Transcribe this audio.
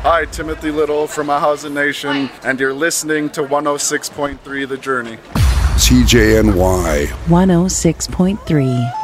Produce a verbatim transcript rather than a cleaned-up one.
Hi, Timothy Little from A Housing Nation, and you're listening to one oh six point three The Journey. C J N Y one oh six point three.